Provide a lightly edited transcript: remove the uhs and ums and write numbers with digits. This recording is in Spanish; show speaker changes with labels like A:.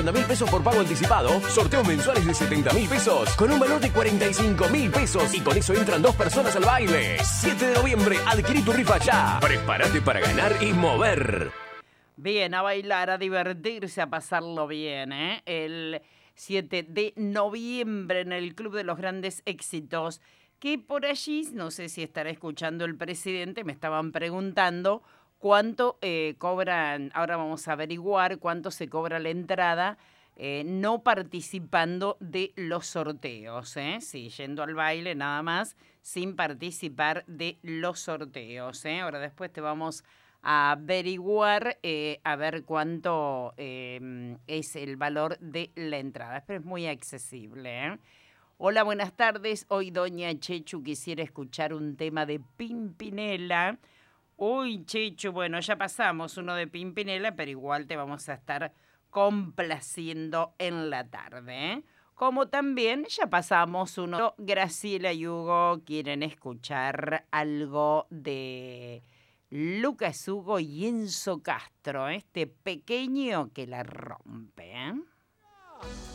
A: 150.000 pesos por pago anticipado, sorteos mensuales de 70.000 pesos, con un valor de 45.000 pesos. Y con eso entran 2 personas al baile. 7 de noviembre, adquirí tu rifa ya. Prepárate para ganar y mover.
B: Bien, a bailar, a divertirse, a pasarlo bien, ¿eh? El 7 de noviembre en el Club de los Grandes Éxitos, que por allí, no sé si estará escuchando el presidente, me estaban preguntando cuánto cobran, ahora vamos a averiguar cuánto se cobra la entrada no participando de los sorteos, ¿eh? Sí, yendo al baile nada más, sin participar de los sorteos, ¿eh? Ahora después te vamos a averiguar a ver cuánto es el valor de la entrada. Pero es muy accesible, ¿eh? Hola, buenas tardes. Hoy doña Chechu quisiera escuchar un tema de Pimpinela. Uy, Chechu, bueno, ya pasamos uno de Pimpinela, pero igual te vamos a estar complaciendo en la tarde, ¿eh? Como también ya pasamos uno. Graciela y Hugo quieren escuchar algo de Lucas Hugo y Enzo Castro, este pequeño que la rompe, ¿eh?